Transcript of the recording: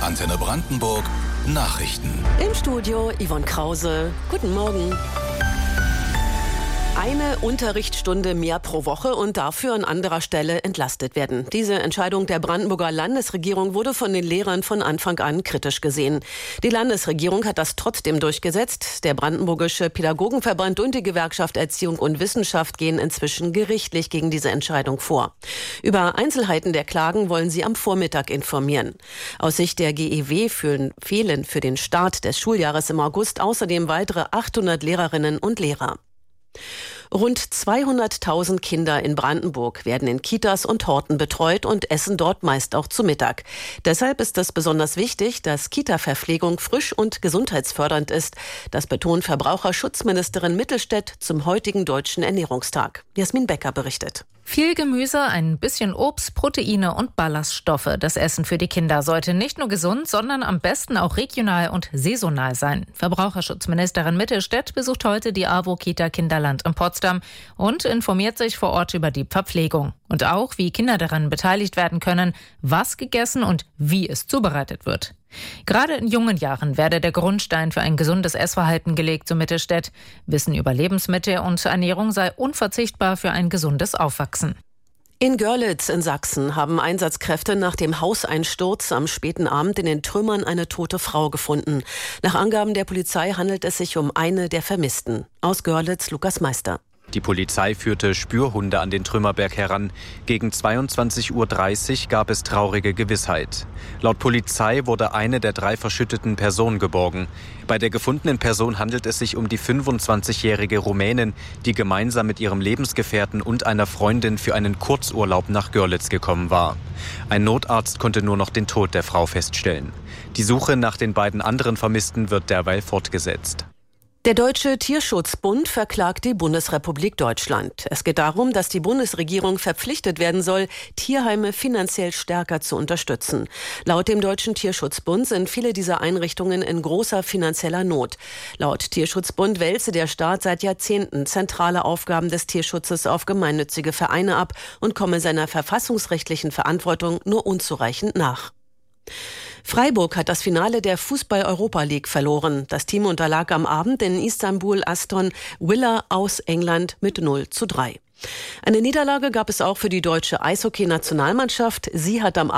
Antenne Brandenburg Nachrichten. Im Studio Yvonne Krause. Guten Morgen. Eine Unterrichtsstunde mehr pro Woche und dafür an anderer Stelle entlastet werden. Diese Entscheidung der Brandenburger Landesregierung wurde von den Lehrern von Anfang an kritisch gesehen. Die Landesregierung hat das trotzdem durchgesetzt. Der Brandenburgische Pädagogenverband und die Gewerkschaft Erziehung und Wissenschaft gehen inzwischen gerichtlich gegen diese Entscheidung vor. Über Einzelheiten der Klagen wollen sie am Vormittag informieren. Aus Sicht der GEW fehlen für den Start des Schuljahres im August außerdem weitere 800 Lehrerinnen und Lehrer. Rund 200.000 Kinder in Brandenburg werden in Kitas und Horten betreut und essen dort meist auch zu Mittag. Deshalb ist es besonders wichtig, dass Kita-Verpflegung frisch und gesundheitsfördernd ist. Das betont Verbraucherschutzministerin Mittelstädt zum heutigen Deutschen Ernährungstag. Jasmin Becker berichtet. Viel Gemüse, ein bisschen Obst, Proteine und Ballaststoffe. Das Essen für die Kinder sollte nicht nur gesund, sondern am besten auch regional und saisonal sein. Verbraucherschutzministerin Mittelstädt besucht heute die AWO-Kita Kinderland in Potsdam und informiert sich vor Ort über die Verpflegung. Und auch, wie Kinder daran beteiligt werden können, was gegessen und wie es zubereitet wird. Gerade in jungen Jahren werde der Grundstein für ein gesundes Essverhalten gelegt, so Mittelstädt. Wissen über Lebensmittel und Ernährung sei unverzichtbar für ein gesundes Aufwachsen. In Görlitz in Sachsen haben Einsatzkräfte nach dem Hauseinsturz am späten Abend in den Trümmern eine tote Frau gefunden. Nach Angaben der Polizei handelt es sich um eine der Vermissten. Aus Görlitz Lukas Meister. Die Polizei führte Spürhunde an den Trümmerberg heran. Gegen 22:30 Uhr gab es traurige Gewissheit. Laut Polizei wurde eine der 3 verschütteten Personen geborgen. Bei der gefundenen Person handelt es sich um die 25-jährige Rumänin, die gemeinsam mit ihrem Lebensgefährten und einer Freundin für einen Kurzurlaub nach Görlitz gekommen war. Ein Notarzt konnte nur noch den Tod der Frau feststellen. Die Suche nach den beiden anderen Vermissten wird derweil fortgesetzt. Der Deutsche Tierschutzbund verklagt die Bundesrepublik Deutschland. Es geht darum, dass die Bundesregierung verpflichtet werden soll, Tierheime finanziell stärker zu unterstützen. Laut dem Deutschen Tierschutzbund sind viele dieser Einrichtungen in großer finanzieller Not. Laut Tierschutzbund wälze der Staat seit Jahrzehnten zentrale Aufgaben des Tierschutzes auf gemeinnützige Vereine ab und komme seiner verfassungsrechtlichen Verantwortung nur unzureichend nach. Freiburg hat das Finale der Fußball-Europa League verloren. Das Team unterlag am Abend in Istanbul Aston Villa aus England mit 0:3. Eine Niederlage gab es auch für die deutsche Eishockey-Nationalmannschaft. Sie hat am